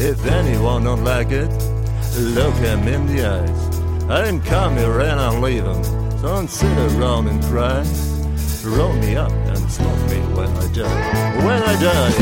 If anyone don't like it, look him in the eyes. I didn't come here and I'm leaving, so don't sit around and cry. Roll me up and smoke me when I die. When I die.